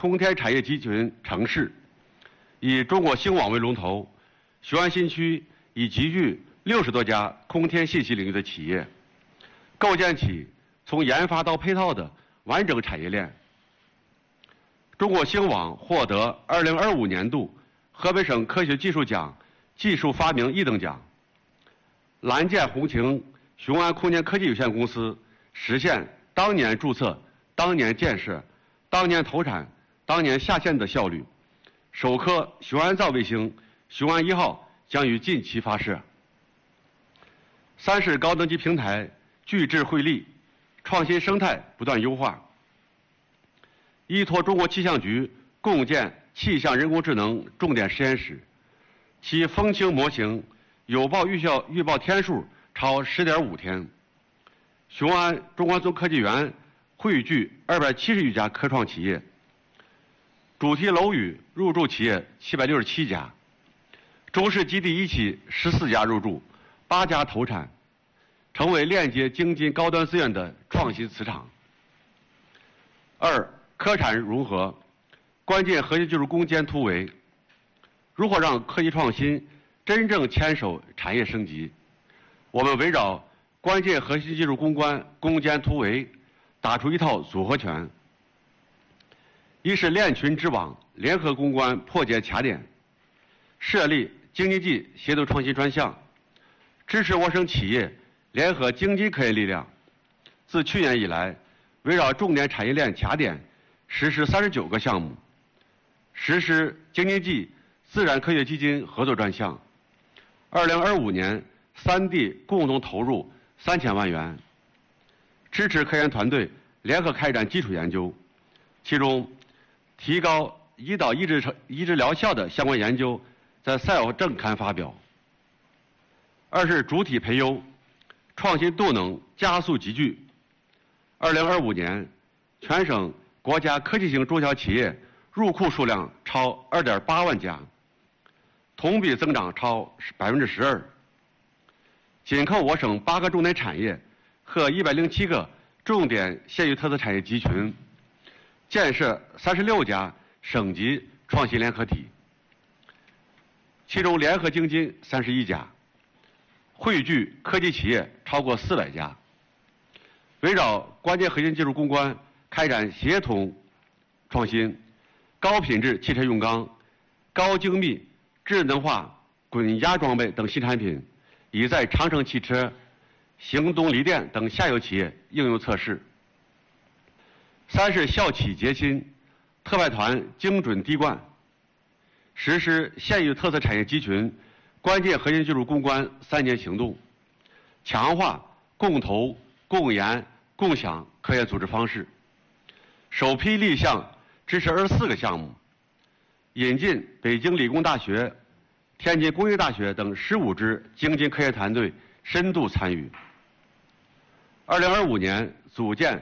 空天产业集群城市，以中国星网为龙头，雄安新区已集聚60多家空天信息领域的企业，构建起从研发到配套的完整产业链。中国星网获得2025年度河北省科学技术奖技术发明1等奖。蓝箭红擎雄安空间科技有限公司实现当年注册、当年建设、当年投产、当年下线的效率。首颗雄安造卫星雄安1号将于近期发射。三是高能级平台聚智汇力，创新生态不断优化。依托中国气象局共建气象人工智能重点实验室，其风氢模型有报预报天数超10.5天。雄安中关村科技园汇聚270余家科创企业，主题楼宇入驻企业767家，中式基地1期14家入驻，8家投产，成为链接京津高端资源的创新磁场。二、科产融合，关键核心技术攻坚突围。如何让科技创新真正牵手产业升级？我们围绕关键核心技术攻坚突围，打出一套组合拳。一是链群织网，联合攻关，破解卡点，设立京津冀协同创新专项，支持我省企业联合京津科研力量。自去年以来，围绕重点产业链卡点实施39个项目，实施京津冀自然科学基金合作专项。2025年3地共同投入3000万元，支持科研团队联合开展基础研究，其中提高胰岛抑制疗效的相关研究在《Cell》正刊发表。二是主体培优，创新动能加速集聚。2025年，全省国家科技型中小企业入库数量超2.8万家，同比增长超12%。紧扣我省8个重点产业和107个重点县域特色产业集群，建设36家省级创新联合体，其中联合京津31家，汇聚科技企业超过400家。围绕关键核心技术攻关，开展协同创新，高品质汽车用钢、高精密智能化滚压装备等新产品已在长城汽车、行动锂电等下游企业应用测试。三是校企结心，特派团精准滴灌，实施县域特色产业集群关键核心技术攻关3年行动，强化共投、共研、共享科研组织方式，首批立项支持24个项目，引进北京理工大学、天津工业大学等15支京津科研团队深度参与。2025年组建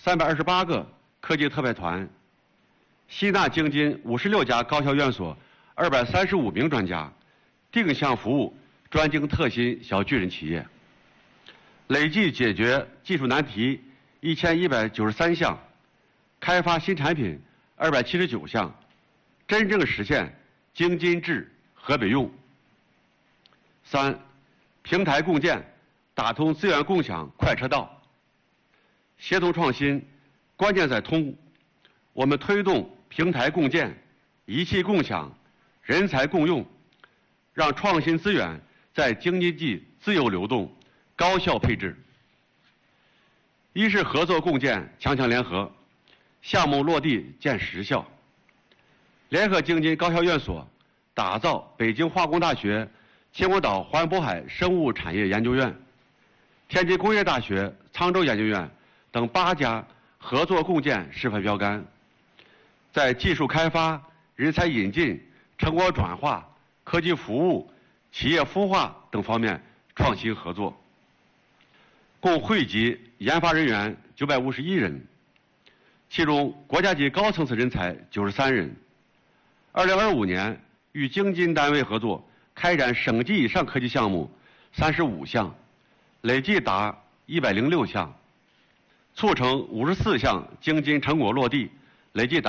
328个科技特派团，吸纳京津56家高校院所235名专家，定向服务专精特新小巨人企业，累计解决技术难题1193项，开发新产品279项，真正实现京津制河北用。三、平台共建，打通资源共享快车道。协同创新，关键在通。我们推动平台共建、仪器共享、人才共用，让创新资源在京津冀自由流动、高效配置。一是合作共建，强强联合，项目落地见实效。联合京津高校院所，打造北京化工大学、秦皇岛环渤海生物产业研究院、天津工业大学、沧州研究院等8家合作共建示范标杆，在技术开发、人才引进、成果转化、科技服务、企业孵化等方面创新合作，共汇集研发人员951人，其中国家级高层次人才93人。2025年与京津单位合作开展省级以上科技项目35项，累计达106项，促成54项京津成果落地，累计达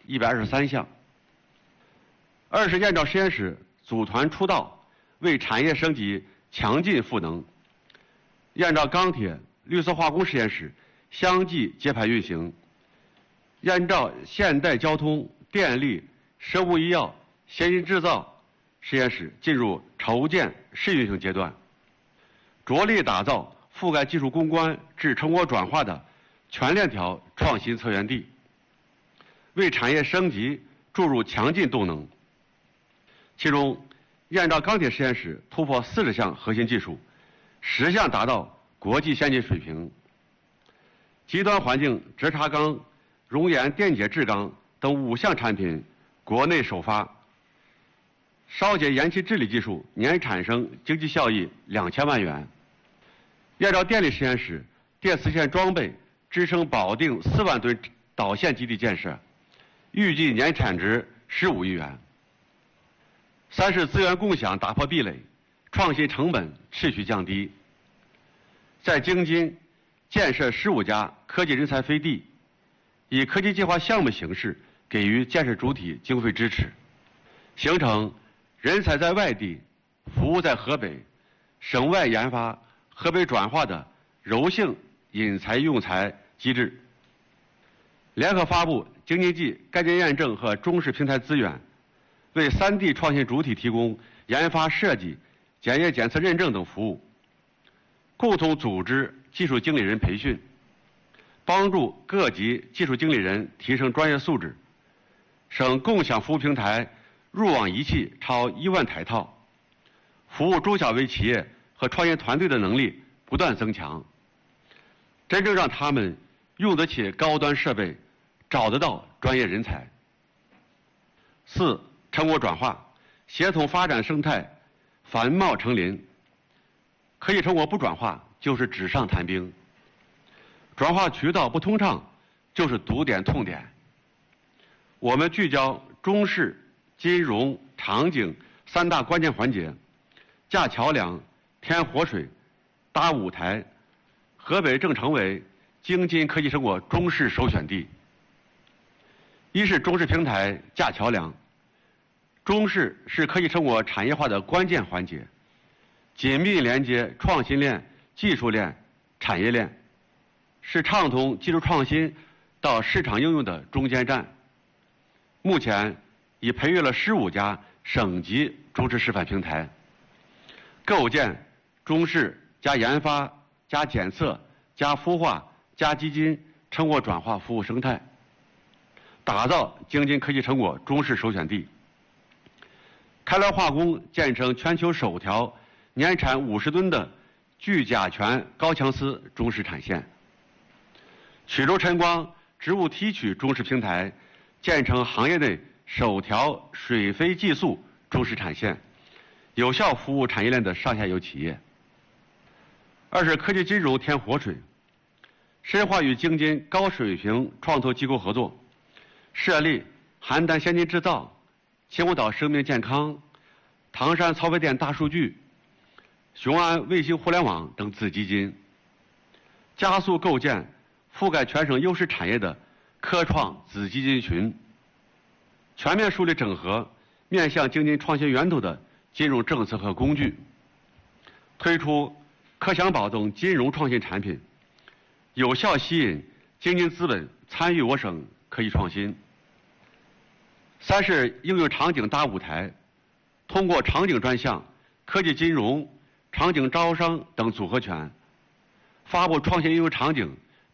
123项。20验照实验室组团出道，为产业升级强劲赋能。验照钢铁、绿色化工实验室相继揭牌运行。验照现代交通、电力、生物医药、先进制造实验室进入筹建试运行阶段，着力打造覆盖技术攻关至成果转化的全链条创新策源地，为产业升级注入强劲动能。其中，验照钢铁实验室突破40项核心技术，10项达到国际先进水平。极端环境直茬钢、熔岩电解制钢等5项产品国内首发。烧结盐气治理技术年产生经济效益2000万元。验照电力实验室电磁线装备支撑保定4万吨导线基地建设，预计年产值15亿元。3是资源共享打破壁垒，创新成本持续降低。在京津建设15家科技人才飞地，以科技计划项目形式给予建设主体经费支持，形成人才在外地，服务在河北，省外研发，河北转化的柔性引才用才机制。联合发布京津冀概念验证和中试平台资源，为3地创新主体提供研发设计、检验检测认证等服务，共同组织技术经理人培训，帮助各级技术经理人提升专业素质。省共享服务平台入网仪器超1万台套，服务中小微企业和创业团队的能力不断增强，真正让他们用得起高端设备，找得到专业人才。4、成果转化，协同发展生态，繁茂成林。科技成果不转化就是纸上谈兵，转化渠道不通畅就是堵点痛点。我们聚焦中试、金融、场景3大关键环节，架桥梁、添活水、搭舞台。河北正成为京津科技成果中试首选地。一是中试平台架桥梁，中试是科技成果产业化的关键环节，紧密连接创新链、技术链、产业链，是畅通技术创新到市场应用的中间站。目前已培育了15家省级中试示范平台，构建中试加研发加检测加孵化加基金成果转化服务生态，打造京津科技成果中试首选地。开滦化工建成全球首条年产50吨的聚甲醛高强丝中试产线。曲轴晨光植物提取中试平台建成行业内首条水飞寄速中试产线，有效服务产业链的上下游企业。2是科技金融添活水，深化与京津高水平创投机构合作，设立邯郸先进制造、秦皇岛生命健康、唐山曹妃甸大数据、雄安卫星互联网等子基金，加速构建覆盖全省优势产业的科创子基金群，全面梳理整合面向京津创新源头的金融政策和工具，推出科享宝等金融创新产品，有效吸引京津资本参与我省科技创新。3是应用场景搭舞台，通过场景专项、科技金融、场景招商等组合拳，发布创新应用场景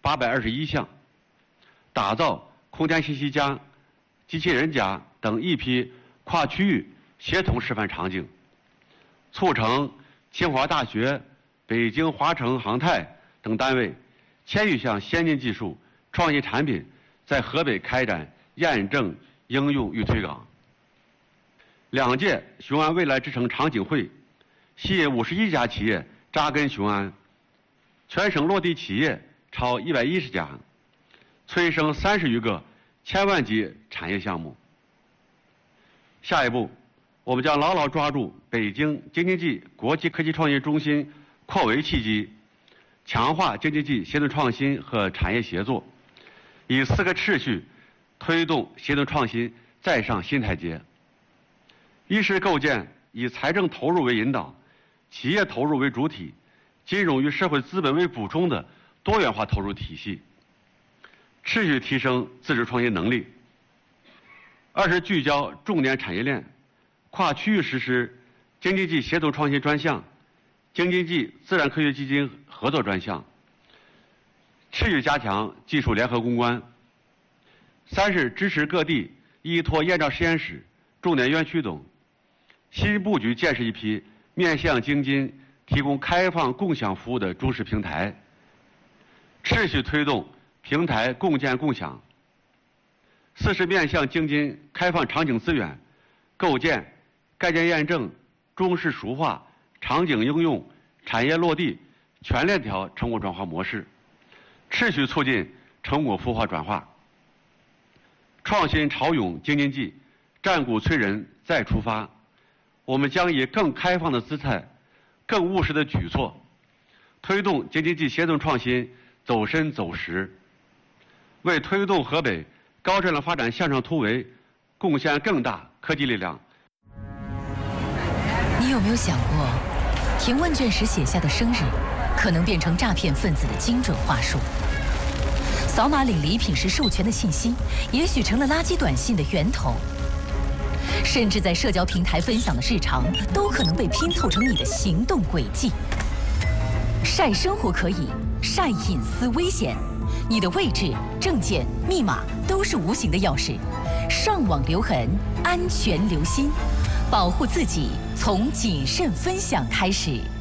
821项，打造空间信息加、机器人加等一批跨区域协同示范场景，促成清华大学、北京华城航太等单位1000余项先进技术创新产品在河北开展验证、应用与推广。2届雄安未来之城场景会吸引51家企业扎根雄安，全省落地企业超110家，催生30余个千万级产业项目。下一步，我们将牢牢抓住北京京津冀国际科技创新中心扩围契机，强化京津冀协同创新和产业协作，以4个次序推动协同创新再上新台阶。一是构建以财政投入为引导、企业投入为主体、金融与社会资本为补充的多元化投入体系，持续提升自主创新能力。二是聚焦重点产业链，跨区域实施京津冀协同创新专项、京津冀自然科学基金合作专项，持续加强技术联合攻关。三是支持各地依托验证实验室、重点园区等，新布局建设一批面向京津提供开放共享服务的中式平台，持续推动平台共建共享。四是面向京津开放场景资源，构建概念验证、中式熟化、场景应用、产业落地全链条成果转化模式，持续促进成果孵化转化。创新潮涌京津冀，战鼓催人再出发。我们将以更开放的姿态、更务实的举措，推动京津冀协同创新走深走实，为推动河北高质量发展向上突围贡献更大科技力量。 你有没有想过，填问卷时写下的生日，可能变成诈骗分子的精准话术？扫码领礼品时授权的信息，也许成了垃圾短信的源头。甚至在社交平台分享的日常，都可能被拼凑成你的行动轨迹。晒生活可以，晒隐私危险。你的位置、证件、密码都是无形的钥匙。上网留痕，安全留心，保护自己从谨慎分享开始。